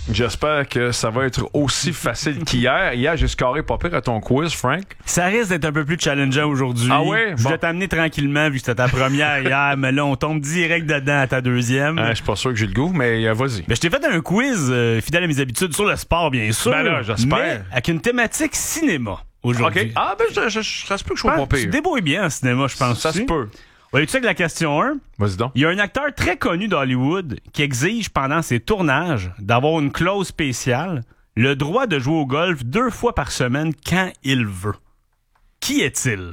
J'espère que ça va être aussi facile qu'hier. Hier, j'ai scoré pas pire à ton quiz, Frank. Ça risque d'être un peu plus challengeant aujourd'hui. Ah ouais? Je Bon. vais t'amener tranquillement vu que c'était ta première hier, mais là, on tombe direct dedans à ta deuxième. Je suis pas sûr que j'ai le goût, mais vas-y. Ben, je t'ai fait un quiz fidèle à mes habitudes sur le sport, bien sûr. Ben là, j'espère. Mais avec une thématique cinéma aujourd'hui. OK. Ah, ben, ça se peut que je sois pas Tu te pire. débrouilles bien en cinéma, je pense. Ça se peut. Ouais, tu sais que la question 1, Vas-y donc. il y a un acteur très connu d'Hollywood qui exige pendant ses tournages d'avoir une clause spéciale, le droit de jouer au golf 2 fois par semaine quand il veut. Qui est-il?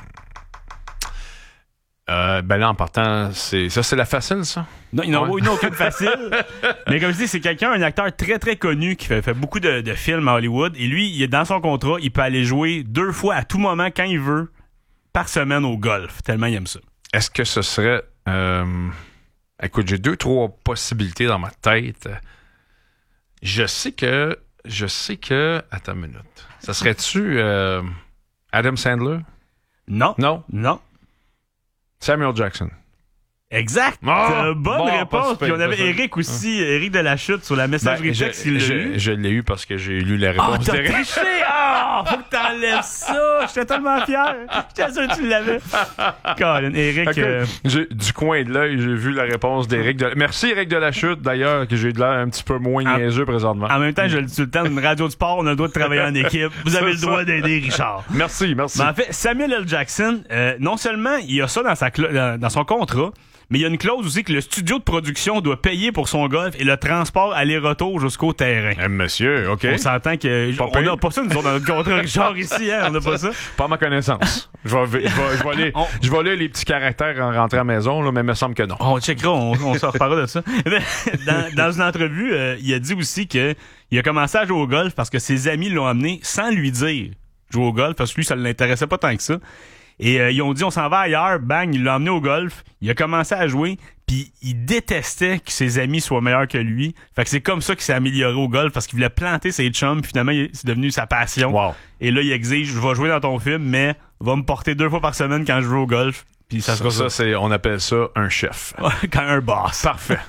Ben là, en partant, c'est la facile, ça? Non, il n'y en a Ouais. aucune facile. Mais comme je dis, c'est un acteur très très connu qui fait beaucoup de films à Hollywood. Et lui, il est dans son contrat, il peut aller jouer 2 fois à tout moment quand il veut par semaine au golf. Tellement il aime ça. Est-ce que ce serait... Écoute, j'ai 2-3 possibilités dans ma tête. Je sais que... Attends une minute. Ça serait-tu Adam Sandler? Non. Non. Non. Samuel Jackson. Exact. Oh! Bonne Bon, réponse. pas Puis on super, avait pas Eric aussi, Eric de la Chute sur la messagerie texte. Il l'a eu. Je l'ai eu parce que j'ai lu la Ah, réponse t'as d'Eric. triché! Ah, faut que t'enlèves ça! J'étais tellement fier! J'étais sûr que tu l'avais! Colin, Eric... Du coin de l'œil, j'ai vu la réponse d'Éric. Merci Éric de la Chute, d'ailleurs, que j'ai de l'air un petit peu moins niaiseux présentement. En même temps, je le dis tout le temps, une radio de sport, on a le droit de travailler en équipe. Vous avez le droit d'aider Richard. Merci. Mais en fait, Samuel L. Jackson, non seulement il a ça dans son contrat, mais il y a une clause aussi que le studio de production doit payer pour son golf et le transport aller-retour jusqu'au terrain. Monsieur, OK. On s'entend que... Pas on pire. n'a pas ça, nous autres, dans notre contrat, Richard, ici, hein? On n'a pas ça. Pas à ma connaissance. Je vais lire les petits caractères en rentrant à la maison, là, mais il me semble que non. On checkera, on se reparlera de ça. dans une entrevue, il a dit aussi que il a commencé à jouer au golf parce que ses amis l'ont amené sans lui dire jouer au golf, parce que lui, ça ne l'intéressait pas tant que ça. Et ils ont dit, on s'en va ailleurs, bang, il l'a emmené au golf, il a commencé à jouer, puis il détestait que ses amis soient meilleurs que lui. Fait que c'est comme ça qu'il s'est amélioré au golf, parce qu'il voulait planter ses chums, puis finalement, c'est devenu sa passion. Wow. Et là, il exige, je vais jouer dans ton film, mais va me porter 2 fois par semaine quand je joue au golf. Puis ça sera ça. On appelle ça un chef. Quand un boss. Parfait.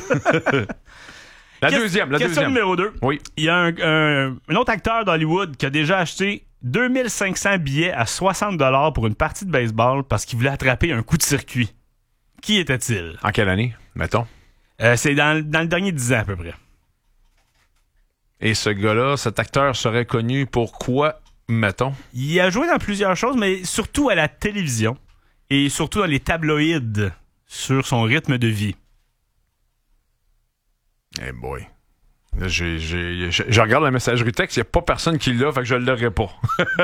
La deuxième. Question numéro 2. Oui. Il y a un autre acteur d'Hollywood qui a déjà acheté 2500 billets à 60$ pour une partie de baseball parce qu'il voulait attraper un coup de circuit. Qui était-il? En quelle année, mettons? C'est dans le dernier 10 ans à peu près. Et ce gars-là, cet acteur serait connu pour quoi, mettons? Il a joué dans plusieurs choses, mais surtout à la télévision et surtout dans les tabloïds sur son rythme de vie. Eh boy. Là, je regarde la messagerie texte, il n'y a pas personne qui l'a, fait que je ne l'aurai pas.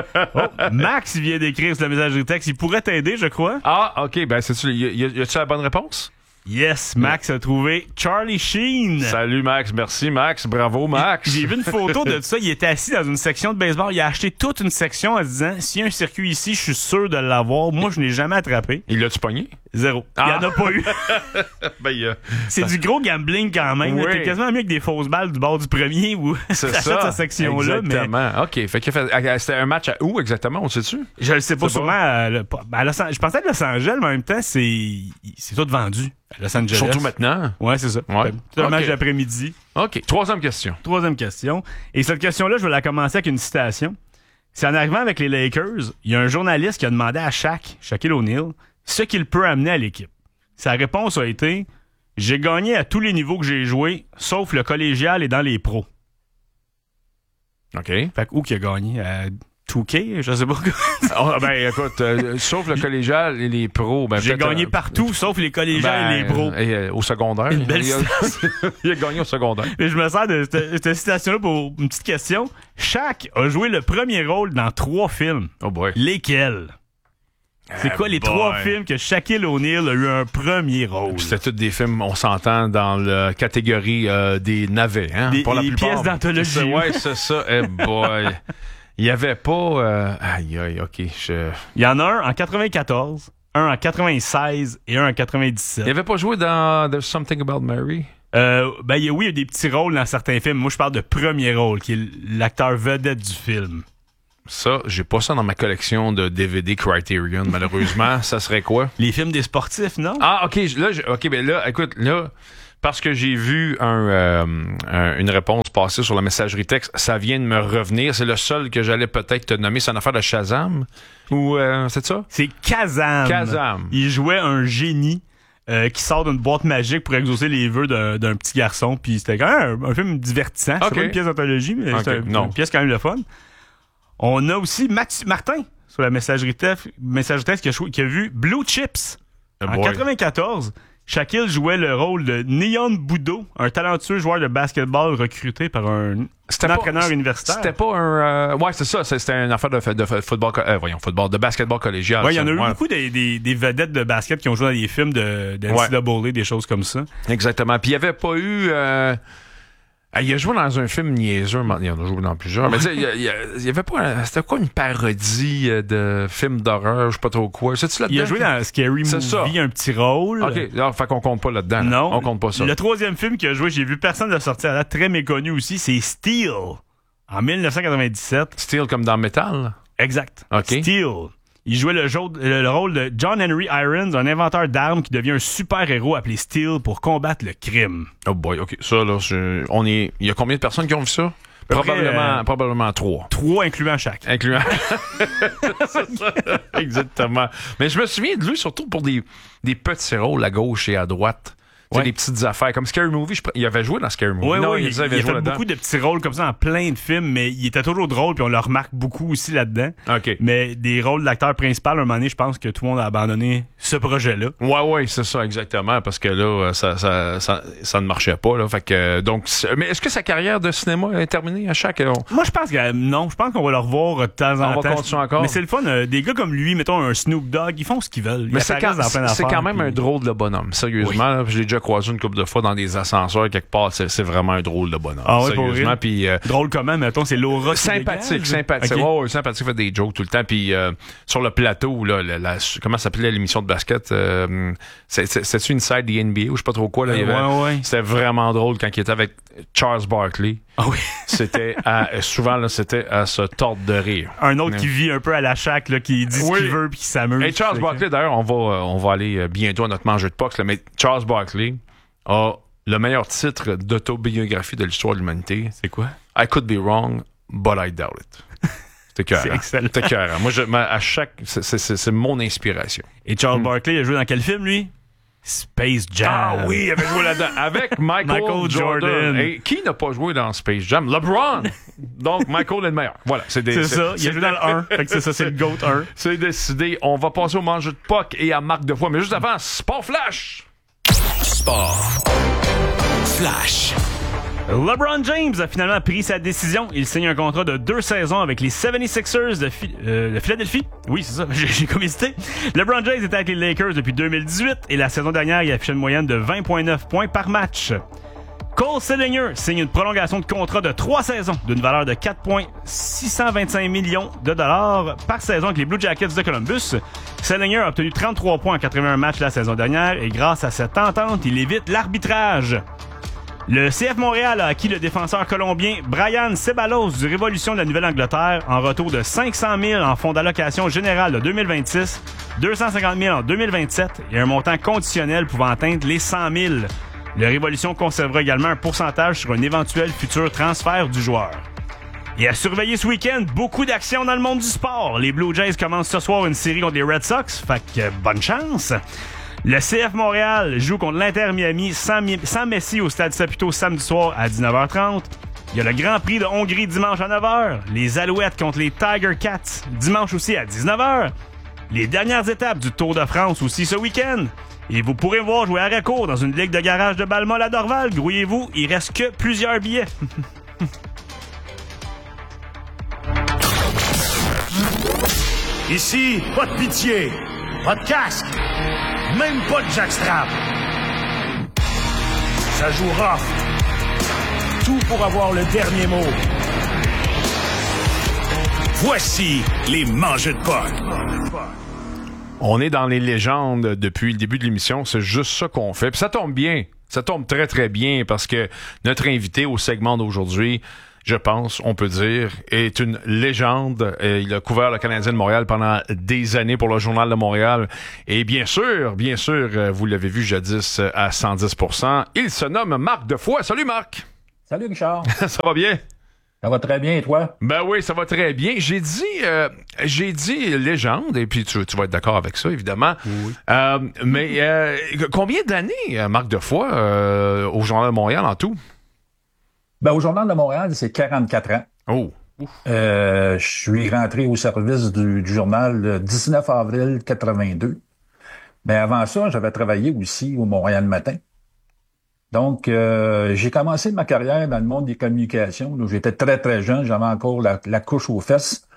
Max vient d'écrire sur la messagerie texte. Il pourrait t'aider, je crois. Ah, OK. Ben, y a-tu la bonne réponse? Yes, Max a trouvé Charlie Sheen. Salut, Max. Merci, Max. Bravo, Max. J'ai vu une photo de ça. Il était assis dans une section de baseball. Il a acheté toute une section en se disant, s'il y a un circuit ici, je suis sûr de l'avoir. Moi, je n'ai jamais attrapé. Il l'a-tu pogné? 0. Il n'y en a pas eu. Ben, C'est du gros gambling quand même. Oui. T'es quasiment mieux que des fausses balles du bord du premier où c'est t'achètes ça. cette section-là. Exactement. OK. Fait que c'était un match à où exactement? On sait-tu? Je le sais pas, C'est sûrement je pensais à Los Angeles, mais en même temps, c'est tout vendu à Los Angeles. Surtout maintenant. Ouais, c'est ça. Ouais. C'est un OK. match d'après-midi. OK. Troisième question. Troisième question. Et cette question-là, je vais la commencer avec une citation. C'est en arrivant avec les Lakers, il y a un journaliste qui a demandé à Shaquille O'Neal, ce qu'il peut amener à l'équipe. Sa réponse a été « J'ai gagné à tous les niveaux que j'ai joué, sauf le collégial et dans les pros. » OK. Fait que où qu'il a gagné? À 2K? Je sais pas. Ben, écoute, sauf le collégial et les pros. Ben, J'ai peut-être, gagné partout, sauf les collégiales et les pros. Au secondaire. Une belle il a gagné au secondaire. Et je me sers de cette citation-là pour une petite question. Shaq a joué le premier rôle dans 3 films. Oh boy. Lesquels? C'est quoi les 3 films que Shaquille O'Neal a eu un premier rôle? C'était tous des films, on s'entend, dans la catégorie des navets. Hein, Des pour la plupart. pièces d'anthologie. Ouais, c'est ça. Eh boy. Il n'y avait pas... Aïe, OK. Il y en a un en 94, un en 96 et un en 97. Il n'avait pas joué dans There's Something About Mary? Oui, il y a des petits rôles dans certains films. Moi, je parle de premier rôle, qui est l'acteur vedette du film. Ça, j'ai pas ça dans ma collection de DVD Criterion, malheureusement. Ça serait quoi? Les films des sportifs, non? Ah, OK. OK, ben là, écoute, là, parce que j'ai vu une réponse passer sur la messagerie texte, ça vient de me revenir. C'est le seul que j'allais peut-être te nommer. C'est une affaire de Shazam? Ou c'est ça? C'est Kazam. Kazam. Il jouait un génie qui sort d'une boîte magique pour exaucer les vœux d'un petit garçon. Puis c'était quand même un film divertissant. C'est pas une pièce d'anthologie, mais c'est une pièce quand même le fun. On a aussi Martin sur la messagerie texte qui a vu Blue Chips en 94. Shaquille jouait le rôle de Neon Boudo, un talentueux joueur de basketball recruté par un entraîneur universitaire. C'était pas un... ouais, c'est ça. C'était une affaire de football... de basketball collégial. Ouais, il y en a eu beaucoup des vedettes de basket qui ont joué dans des films de NCAA, des choses comme ça. Exactement. Puis il n'y avait pas eu... il a joué dans un film niaiseux, il en a joué dans plusieurs. Mais tu sais, il y avait pas. C'était quoi une parodie de film d'horreur, je sais pas trop quoi. C'est-tu là-dedans? Il a joué dans Scary Movie, un petit rôle. OK, alors, fait qu'on compte pas là-dedans. Non. On compte pas ça. Le troisième film qu'il a joué, j'ai vu personne de sortir à la très méconnu aussi, c'est Steel, en 1997. Steel comme dans Metal? Exact. OK. Steel. Il jouait le rôle de John Henry Irons, un inventeur d'armes qui devient un super-héros appelé Steel pour combattre le crime. Oh boy, OK. Ça, là, il y a combien de personnes qui ont vu ça? Probablement 3. 3 incluant chaque. Incluant. C'est ça. Exactement. Mais je me souviens de lui surtout pour des petits rôles à gauche et à droite. Ouais. Des petites affaires. Comme Scary Movie, il avait joué dans Scary Movie. Oui, il a fait beaucoup de petits rôles comme ça dans plein de films, mais il était toujours drôle, puis on le remarque beaucoup aussi là-dedans. OK. Mais des rôles d'acteur principal, à un moment donné, je pense que tout le monde a abandonné ce projet-là. Ouais, c'est ça, exactement, parce que là, ça ne marchait pas. Là, fait que, donc, mais est-ce que sa carrière de cinéma est terminée à chaque... Moi, je pense que non. Je pense qu'on va le revoir de temps en temps. On va continuer encore. Mais c'est le fun. Des gars comme lui, mettons un Snoop Dogg, ils font ce qu'ils veulent. Mais c'est quand même un drôle de bonhomme, sérieusement. Oui. Là, je l'ai déjà croisé une couple de fois dans des ascenseurs quelque part, c'est vraiment un drôle de bonhomme. Ah ouais, sérieusement. Puis drôle comment, mettons, c'est l'aura sympathique. Okay. Ouais, sympathique, fait des jokes tout le temps. Puis sur le plateau, là, comment s'appelait l'émission de basket? C'est-tu Inside the NBA ou je sais pas trop quoi? Là, c'était vraiment drôle quand il était avec Charles Barkley. Ah oui. Souvent, là, c'était à se tordre de rire. Un autre qui vit un peu à la Shaq, là, qui dit ce qu'il veut puis qui s'amuse. Et Charles Barkley, d'ailleurs, on va aller bientôt à notre mangeux de Pox, mais Charles Barkley a le meilleur titre d'autobiographie de l'histoire de l'humanité. C'est quoi? I could be wrong, but I doubt it. C'est écœurant. C'est excellent. C'est écœurant. Moi, c'est mon inspiration. Et Charles Barkley, il a joué dans quel film, lui? Space Jam. Ah oui, il avait joué là-dedans. Avec Michael Jordan. Et qui n'a pas joué dans Space Jam? LeBron! Donc, Michael est le meilleur. Voilà. C'est ça. Il a joué dans le 1. Fait que c'est ça, c'est le GOAT 1. C'est décidé. On va passer au mangeux de Puck et à Marc de Foix. Mais juste avant, Sport Flash! Sport Flash. LeBron James a finalement pris sa décision. Il signe un contrat de 2 saisons avec les 76ers de Philadelphie. Oui, c'est ça, j'ai comme hésité. LeBron James était avec les Lakers depuis 2018 et la saison dernière, il a affiché une moyenne de 20,9 points par match. Cole Sillinger signe une prolongation de contrat de 3 saisons d'une valeur de 4,625 millions de dollars par saison avec les Blue Jackets de Columbus. Sillinger a obtenu 33 points en 81 matchs la saison dernière et grâce à cette entente, il évite l'arbitrage. Le CF Montréal a acquis le défenseur colombien Brian Ceballos du Révolution de la Nouvelle-Angleterre en retour de 500 000 en fonds d'allocation générale de 2026, 250 000 en 2027 et un montant conditionnel pouvant atteindre les 100 000. Le Révolution conservera également un pourcentage sur un éventuel futur transfert du joueur. Et à surveiller ce week-end, beaucoup d'actions dans le monde du sport. Les Blue Jays commencent ce soir une série contre les Red Sox, fait que bonne chance. Le CF Montréal joue contre l'Inter Miami sans Messi au Stade Saputo samedi soir à 19h30. Il y a le Grand Prix de Hongrie dimanche à 9h. Les Alouettes contre les Tiger Cats dimanche aussi à 19h. Les dernières étapes du Tour de France aussi ce week-end. Et vous pourrez voir jouer à recours dans une ligue de garage de Balmol à Dorval. Grouillez-vous, il reste que plusieurs billets. Ici, pas de pitié, pas de casque, même pas de jackstrap. Ça joue rough. Tout pour avoir le dernier mot. Voici les mangeux de Puck. On est dans les légendes depuis le début de l'émission, c'est juste ça qu'on fait. Puis ça tombe bien, ça tombe très très bien parce que notre invité au segment d'aujourd'hui, je pense, on peut dire, est une légende. Il a couvert le Canadien de Montréal pendant des années pour le Journal de Montréal. Et bien sûr, vous l'avez vu jadis à 110%, il se nomme Marc Defoy. Salut Marc! Salut Richard. Ça va bien? Ça va très bien et toi? Ben oui, ça va très bien. J'ai dit légende, et puis tu vas être d'accord avec ça, évidemment. Oui. Mais combien d'années, Marc Defoy, au Journal de Montréal en tout? Ben, au Journal de Montréal, c'est 44 ans. Oh! Je suis rentré au service du journal le 19 avril 82. Mais avant ça, j'avais travaillé aussi au Montréal Matin. Donc, j'ai commencé ma carrière dans le monde des communications. Donc, j'étais très, très jeune. J'avais encore la couche aux fesses.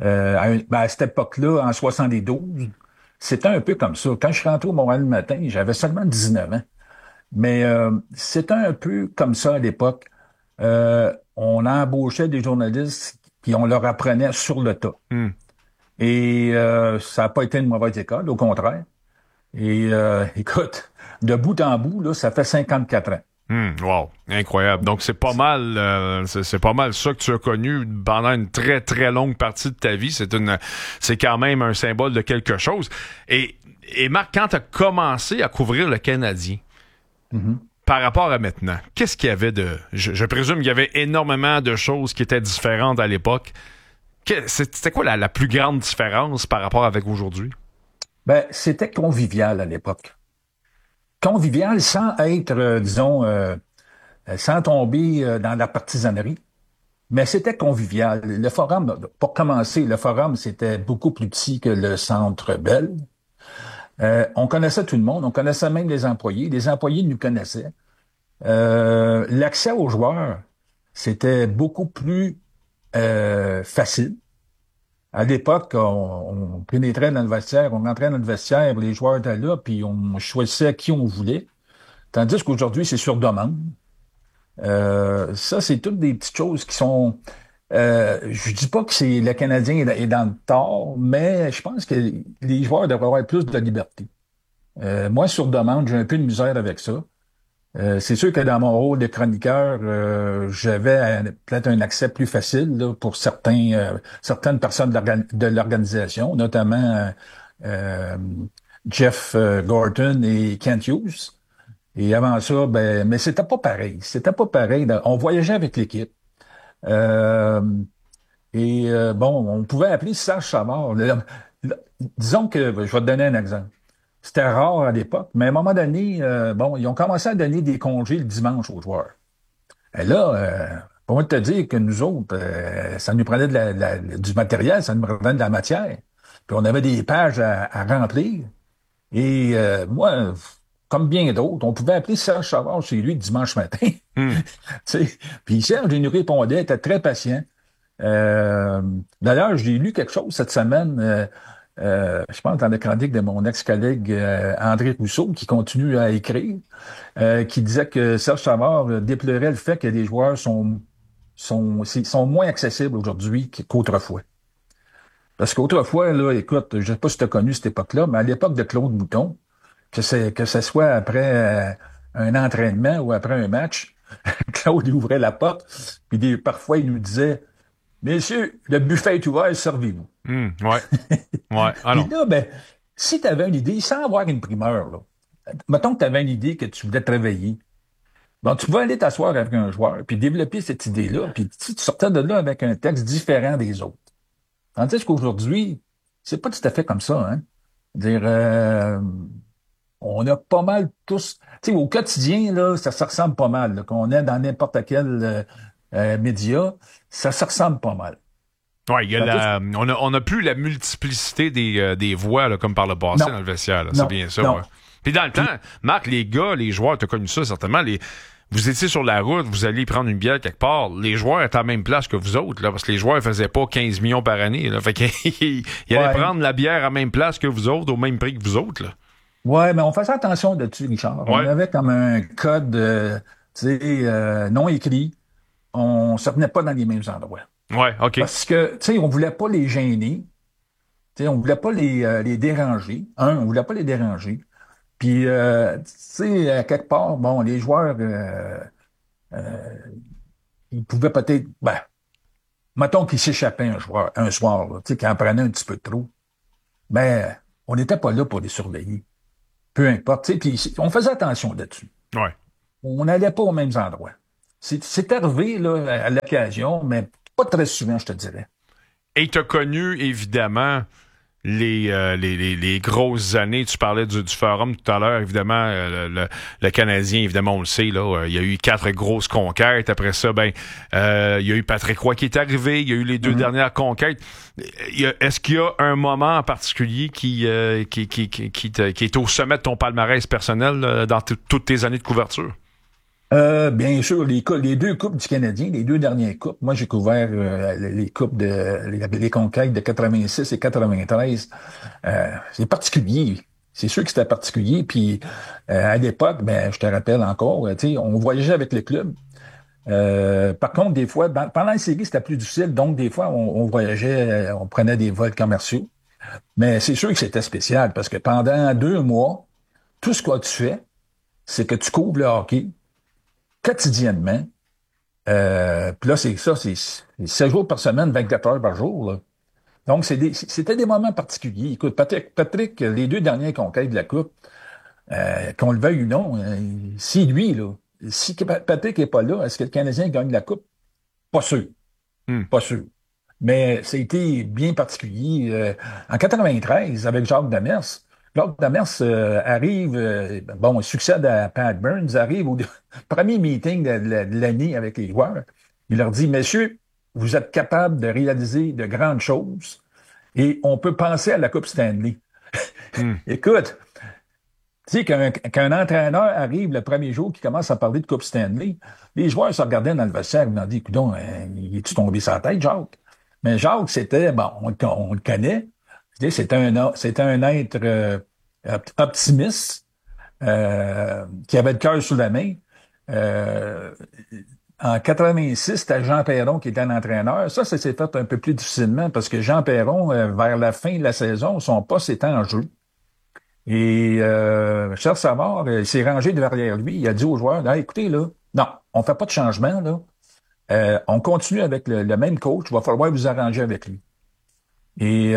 À cette époque-là, en 72, c'était un peu comme ça. Quand je suis rentré au Montréal Matin, j'avais seulement 19 ans. Mais c'était un peu comme ça à l'époque. On embauchait des journalistes puis on leur apprenait sur le tas. Mm. Et ça n'a pas été une mauvaise école, au contraire. Et écoute, de bout en bout, là, ça fait 54 ans. Wow, incroyable. Donc c'est pas mal, c'est pas mal ça que tu as connu pendant une très très longue partie de ta vie. C'est quand même un symbole de quelque chose. Et Marc, quand tu as commencé à couvrir le Canadien, par rapport à maintenant, qu'est-ce qu'il y avait de... Je présume qu'il y avait énormément de choses qui étaient différentes à l'époque. C'était quoi la plus grande différence par rapport avec aujourd'hui? Ben, c'était convivial à l'époque. Convivial sans être, sans tomber dans la partisanerie. Mais c'était convivial. Le forum, pour commencer, le forum, c'était beaucoup plus petit que le Centre Bell. On connaissait tout le monde, on connaissait même les employés. Les employés nous connaissaient. L'accès aux joueurs, c'était beaucoup plus facile. À l'époque, on pénétrait dans le vestiaire, on rentrait dans le vestiaire, les joueurs étaient là, puis on choisissait qui on voulait. Tandis qu'aujourd'hui, c'est sur demande. Ça, c'est toutes des petites choses qui sont... je dis pas que c'est le Canadien est dans le tort, mais je pense que les joueurs devraient avoir plus de liberté. Moi, sur demande, j'ai un peu de misère avec ça. C'est sûr que dans mon rôle de chroniqueur, j'avais peut-être un accès plus facile là, pour certaines personnes de l'organisation, notamment Jeff Gorton et Kent Hughes. Et avant ça, mais c'était pas pareil. C'était pas pareil. On voyageait avec l'équipe. On pouvait appeler Serge Savard. Disons que, je vais te donner un exemple. C'était rare à l'époque, mais à un moment donné, ils ont commencé à donner des congés le dimanche aux joueurs. Et là, pour moi te dire que nous autres, ça nous prenait du matériel, ça nous prenait de la matière. Puis on avait des pages à remplir. Et moi, comme bien d'autres, on pouvait appeler Serge Savard chez lui le dimanche matin. Puis Serge, il nous répondait, était très patient. D'ailleurs, j'ai lu quelque chose cette semaine, je pense dans la chronique de mon ex-collègue André Rousseau, qui continue à écrire, qui disait que Serge Savard déplorait le fait que les joueurs sont moins accessibles aujourd'hui qu'autrefois. Parce qu'autrefois, là, écoute, je sais pas si tu as connu cette époque-là, mais à l'époque de Claude Mouton, que ce soit après un entraînement ou après un match, Claude il ouvrait la porte, puis parfois il nous disait: Messieurs, le buffet est ouvert, servez-vous. Ouais. Alors. Puis là, si tu avais une idée, sans avoir une primeur, là, mettons que tu avais une idée que tu voulais te réveiller, tu pouvais aller t'asseoir avec un joueur, puis développer cette idée-là, puis tu sortais de là avec un texte différent des autres. Tandis qu'aujourd'hui, c'est pas tout à fait comme ça, hein. On a pas mal tous... Tu sais, au quotidien, là, ça se ressemble pas mal. Là, qu'on est dans n'importe quel média, ça se ressemble pas mal. Ouais, on a plus la multiplicité des voix là, comme par le passé dans le vestiaire. Là. C'est bien ça. Ouais. Puis dans le temps, Marc, les gars, les joueurs, tu as connu ça certainement, vous étiez sur la route, vous alliez prendre une bière quelque part, les joueurs étaient à la même place que vous autres, là, parce que les joueurs faisaient pas 15 millions par année. Là, fait qu'ils allaient prendre la bière à la même place que vous autres, au même prix que vous autres. Là. Ouais, mais on faisait attention là-dessus, Richard. Ouais. On avait comme un code non écrit. On se tenait pas dans les mêmes endroits. Ouais, OK. Parce que, tu sais, on voulait pas les gêner. Tu sais, on voulait pas les déranger. On voulait pas les déranger. Puis, tu sais, à quelque part, les joueurs, il pouvait peut-être, mettons qu'il s'échappait un soir, là, tu sais, qu'il en prenait un petit peu trop. Mais on n'était pas là pour les surveiller. Peu importe, tu sais, puis on faisait attention là-dessus. Ouais. On n'allait pas aux mêmes endroits. C'est arrivé, là, à l'occasion, mais pas très souvent, je te dirais. Et tu as connu, évidemment, les grosses années. Tu parlais du forum tout à l'heure. Évidemment, le Canadien, évidemment, on le sait, là, il y a eu 4 grosses conquêtes. Après ça, il y a eu Patrick Roy qui est arrivé. Il y a eu les 2 dernières conquêtes. Est-ce qu'il y a un moment en particulier qui est au sommet de ton palmarès personnel dans toutes tes années de couverture? Bien sûr, les 2 coupes du Canadien, les 2 dernières coupes. Moi, j'ai couvert les coupes les conquêtes de 86 et 93. C'est particulier. C'est sûr que c'était particulier. Puis à l'époque, je te rappelle encore, tu sais, on voyageait avec le club. Par contre, des fois, pendant la série, c'était plus difficile. Donc, des fois, on voyageait, on prenait des vols commerciaux. Mais c'est sûr que c'était spécial parce que pendant 2 mois, tout ce que tu fais, c'est que tu couvres le hockey quotidiennement. Puis là, c'est 7 jours par semaine, 24 heures par jour. Là. Donc, c'était des moments particuliers. Écoute, Patrick, les 2 dernières conquêtes de la Coupe, qu'on le veuille ou non, si Patrick n'est pas là, est-ce que le Canadien gagne la Coupe? Pas sûr. Pas sûr. Mais ça a été bien particulier. En 93, avec Jacques Demers, arrive, il succède à Pat Burns, arrive au premier meeting de l'année avec les joueurs. Il leur dit, messieurs, vous êtes capables de réaliser de grandes choses et on peut penser à la Coupe Stanley. Écoute, tu sais, qu'un entraîneur arrive le premier jour qui commence à parler de Coupe Stanley, les joueurs se regardaient dans le vestiaire et ils ont dit, coudonc, il est-tu tombé sur la tête, Jacques? Mais Jacques, c'était, on le connaît, c'était un être optimiste, qui avait le cœur sous la main. En 86, c'était Jean Perron qui était l'entraîneur. Ça s'est fait un peu plus difficilement parce que Jean Perron, vers la fin de la saison, son poste était en jeu. Et Charles Savard, il s'est rangé derrière lui. Il a dit aux joueurs, écoutez, là, non, on fait pas de changement, là. On continue avec le même coach. Il va falloir vous arranger avec lui. Et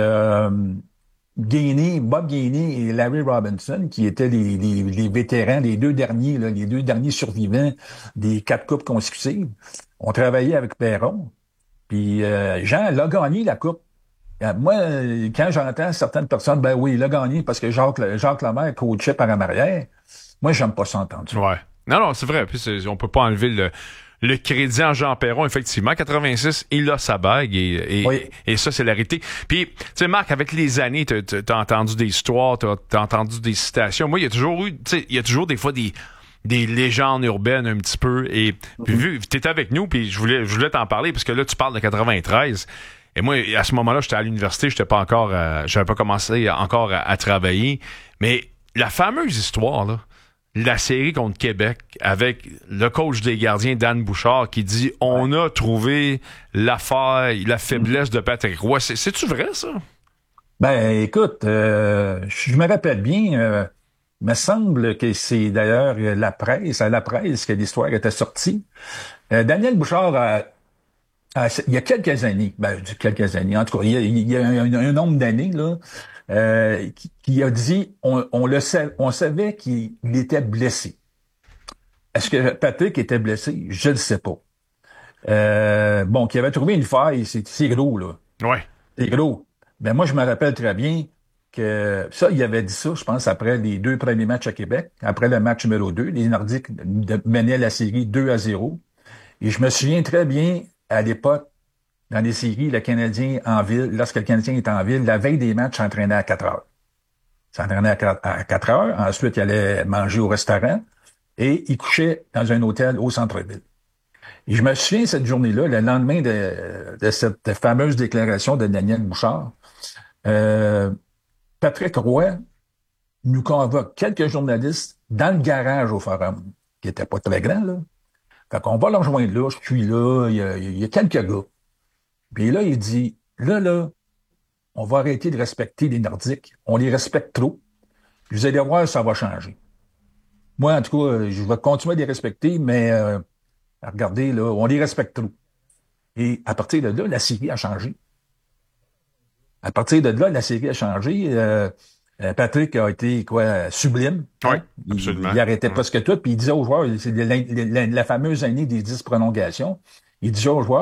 Bob Gainey et Larry Robinson, qui étaient les vétérans, les 2 derniers, là, les 2 derniers survivants des 4 coupes consécutives, ont travaillé avec Perron. Puis Jean l'a gagné la coupe. Moi, quand j'entends certaines personnes, oui, il a gagné parce que Jacques Lemaire coachait par en arrière. Moi, j'aime pas ça entendre. Ouais. Non, c'est vrai. Puis on peut pas enlever le crédit en Jean Perron, effectivement. 86, il a sa bague et ça, c'est la réalité. Puis, tu sais, Marc, avec les années, t'as entendu des histoires, t'as entendu des citations. Moi, il y a toujours des fois des légendes urbaines un petit peu. Et puis, vu que t'étais avec nous, puis je voulais t'en parler parce que là, tu parles de 93. Et moi, à ce moment-là, j'étais à l'université, j'avais pas commencé encore à travailler. Mais la fameuse histoire, là, la série contre Québec avec le coach des gardiens, Dan Bouchard, qui dit « On a trouvé la faille, la faiblesse de Patrick Roy ». C'est-tu vrai, ça? Écoute, je me rappelle bien, il me semble que c'est d'ailleurs à la presse que l'histoire était sortie. Daniel Bouchard il y a quelques années, en tout cas, il y a un nombre d'années, là, qui a dit, on savait qu'il était blessé. Est-ce que Patrick était blessé? Je ne sais pas. Qu'il avait trouvé une faille, c'est gros, là. Ouais. C'est gros. Mais moi, je me rappelle très bien que ça, il avait dit ça, je pense, après les 2 premiers matchs à Québec, après le match numéro 2, les Nordiques menaient la série 2-0. Et je me souviens très bien, à l'époque, dans les séries, le Canadien en ville, lorsque le Canadien est en ville, la veille des matchs, s'entraînait à 4 heures. S'entraînait à 4 heures. Ensuite, il allait manger au restaurant et il couchait dans un hôtel au centre-ville. Et je me souviens cette journée-là, le lendemain de cette fameuse déclaration de Daniel Bouchard, Patrick Roy nous convoque quelques journalistes dans le garage au Forum, qui était pas très grand, là. Fait qu'on va le rejoindre là, je suis là, il y a quelques gars. Puis là, il dit, là, on va arrêter de respecter les Nordiques. On les respecte trop. Vous allez voir, ça va changer. Moi, en tout cas, je vais continuer à les respecter, mais regardez, là, on les respecte trop. Et à partir de là, la série a changé. À partir de là, la série a changé. Patrick a été sublime. Oui, Hein? absolument. Il arrêtait presque tout, puis il disait aux joueurs, c'est la fameuse année des 10 prolongations, il disait aux joueurs,